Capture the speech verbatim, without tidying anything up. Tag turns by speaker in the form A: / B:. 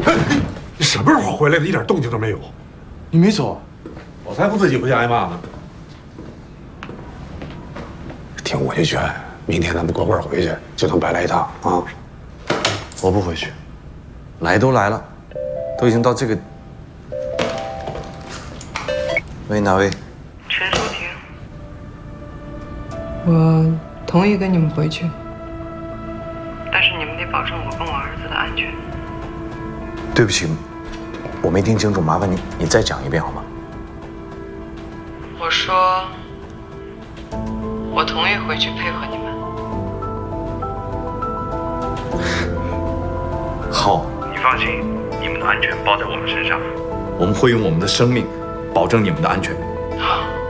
A: 你什么时候回来的？一点动静都没有。
B: 你没走？
A: 我才不自己回家挨骂呢。听我一劝，明天咱们个个回去，就当白来一趟啊！
B: 我不回去，来都来了，都已经到这个。喂，哪位？
C: 陈淑婷，我同意跟你们回去，但是你们得保证我跟我儿子的安全。
B: 对不起，我没听清楚，麻烦你你再讲一遍好吗？
C: 我说，我同意回去配合你们。
B: 好，
D: 你放心，你们的安全包在我们身上，
B: 我们会用我们的生命保证你们的安全。